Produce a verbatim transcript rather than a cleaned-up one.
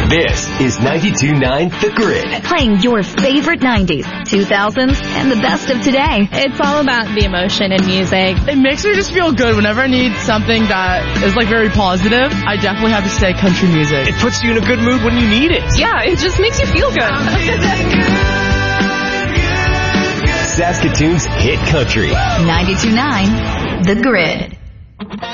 This is ninety-two point nine The Grid. Playing your favorite nineties, two thousands, and the best of today. It's all about the emotion in music. It makes me just feel good whenever I need something that is like very positive. I definitely have to say country music. It puts you in a good mood when you need it. Yeah, it just makes you feel good. Saskatoon's hit country. ninety-two point nine The Grid.